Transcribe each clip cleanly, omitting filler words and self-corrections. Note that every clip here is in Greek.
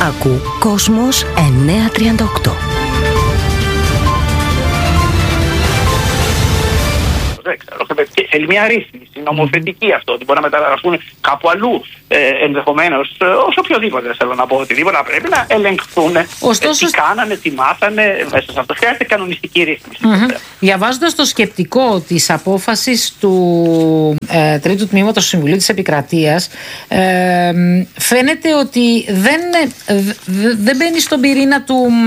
Ακού Κόσμος 938. Δεν ξέρω. Θέλει μια ρύθμιση νομοθετική αυτό, ότι μπορεί να μεταγραφούν κάπου αλλού ενδεχομένως, ως οποιοδήποτε θέλω να πω, οτιδήποτε πρέπει να ελεγχθούν. Ωστόσο, τι κάνανε, τι μάθανε μέσα σε αυτό. Χρειάζεται κανονιστική ρύθμιση. Διαβάζοντας το σκεπτικό της απόφασης του Τρίτου Τμήματος του Συμβουλίου της Επικρατείας, φαίνεται ότι δεν μπαίνει στον πυρήνα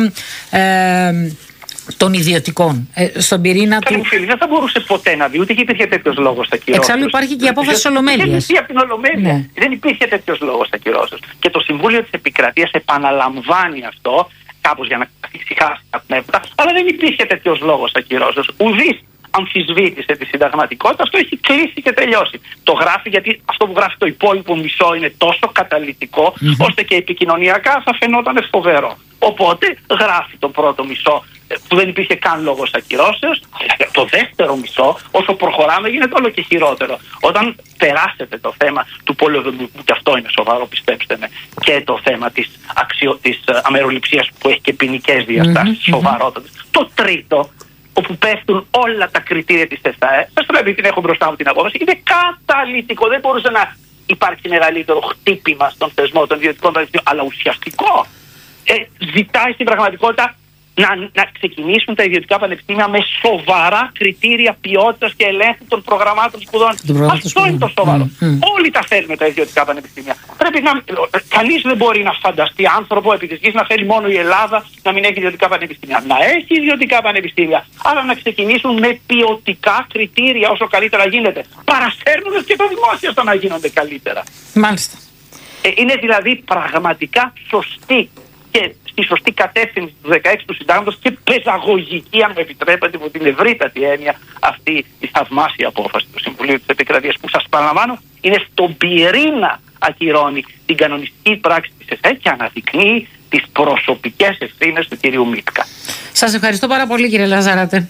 των ιδιωτικών. Στον πυρήνα του. Δεν θα μπορούσε ποτέ να δει, ούτε και υπήρχε τέτοιος λόγος στα κυρώσεις. Εξάλλου υπάρχει και η απόφαση της Ολομέλειας. Από την Ολομέλεια. Ναι. Δεν υπήρχε τέτοιος λόγος στα κυρώσεις. Και το Συμβούλιο της Επικρατείας επαναλαμβάνει αυτό, κάπως για να καθησυχάσει τα πνεύματα, αλλά δεν υπήρχε τέτοιος λόγος στα κυρώσεις. Ουδής αμφισβήτησε τη συνταγματικότητα, αυτό έχει κλείσει και τελειώσει. Το γράφει γιατί αυτό που γράφει το υπόλοιπο μισό είναι τόσο καταλυτικό, ώστε και επικοινωνιακά θα φαινόταν φοβερό. Οπότε γράφει το πρώτο μισό που δεν υπήρχε καν λόγος ακυρώσεως. Το δεύτερο μισό, όσο προχωράμε, γίνεται όλο και χειρότερο. Όταν περάσετε το θέμα του πολεοδομικού, και αυτό είναι σοβαρό, πιστέψτε με, και το θέμα της αμεροληψίας που έχει και ποινικές διαστάσεις, σοβαρότατες. Το τρίτο, όπου πέφτουν όλα τα κριτήρια της ΕΣΑΕ, σας το λέω επειδή την έχω μπροστά μου την απόφαση, είναι καταλυτικό. Δεν μπορούσε να υπάρξει μεγαλύτερο χτύπημα στον θεσμό των ιδιωτικών πανεπιστημίων, αλλά ουσιαστικό. Ζητάει στην πραγματικότητα να ξεκινήσουν τα ιδιωτικά πανεπιστήμια με σοβαρά κριτήρια ποιότητας και ελέγχου των προγραμμάτων σπουδών. Αυτό είναι το σοβαρό. Όλοι τα θέλουμε τα ιδιωτικά πανεπιστήμια. Κανείς δεν μπορεί να φανταστεί άνθρωπο επί της γης να θέλει μόνο η Ελλάδα να μην έχει ιδιωτικά πανεπιστήμια. Να έχει ιδιωτικά πανεπιστήμια, αλλά να ξεκινήσουν με ποιοτικά κριτήρια όσο καλύτερα γίνεται. Παρασέρνοντας και το δημόσιο στο να γίνονται καλύτερα. Μάλιστα. Είναι δηλαδή πραγματικά σωστή και στη σωστή κατεύθυνση του 16 του Συντάγματος και παιδαγωγική, αν με επιτρέπετε, από την ευρύτατη έννοια αυτή η θαυμάσια απόφαση του Συμβουλίου της Επικρατείας, που σας παραλαμβάνω είναι στον πυρήνα ακυρώνει την κανονιστική πράξη της ΕΣΕ και αναδεικνύει τις προσωπικές ευθύνες του κυρίου Μίτκα. Σας ευχαριστώ πάρα πολύ, κύριε Λαζαράτε,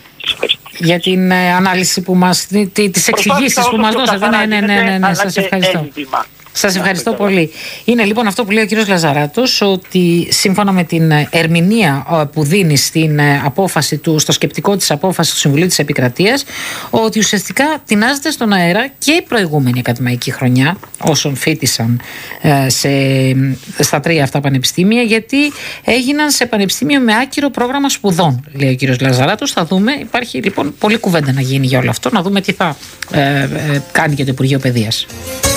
για την ανάλυση που μας, τις εξηγήσεις που μας δώσατε. Ναι, σας ευχαριστώ. Σας ευχαριστώ πολύ. Είναι λοιπόν αυτό που λέει ο κύριος Λαζαράτος, ότι σύμφωνα με την ερμηνεία που δίνει στην απόφαση του, στο σκεπτικό της απόφασης του Συμβουλίου της Επικρατείας, ότι ουσιαστικά τεινάζεται στον αέρα και η προηγούμενη ακαδημαϊκή χρονιά όσων φοιτήσαν στα τρία αυτά πανεπιστήμια, γιατί έγιναν σε πανεπιστήμιο με άκυρο πρόγραμμα σπουδών, λέει ο κύριος Λαζαράτος. Θα δούμε, υπάρχει λοιπόν πολλή κουβέντα να γίνει για όλο αυτό, να δούμε τι θα κάνει και το Υπουργείο Παιδείας.